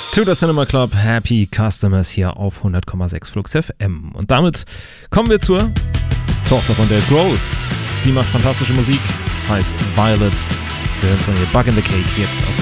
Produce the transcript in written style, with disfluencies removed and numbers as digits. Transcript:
To the Cinema Club, Happy Customers hier auf 100,6 Flux FM. Und damit kommen wir zur Tochter von Dave Grohl. Die macht fantastische Musik, heißt Violet. Wir hören von ihr Bug in the Cake jetzt auf